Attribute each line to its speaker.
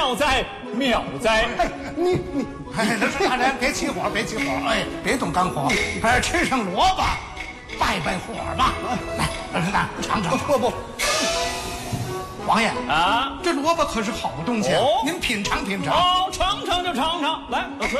Speaker 1: 妙哉妙哉！
Speaker 2: 哎，你，哎，大人别起火，别起火，哎，别动肝火，哎，吃上萝卜，败败火吧。来，尝尝。不，王爷
Speaker 1: 啊，
Speaker 2: 这萝卜可是好东西，
Speaker 1: 哦，
Speaker 2: 您品尝品尝。
Speaker 1: 哦，尝尝就尝尝，来，老孙。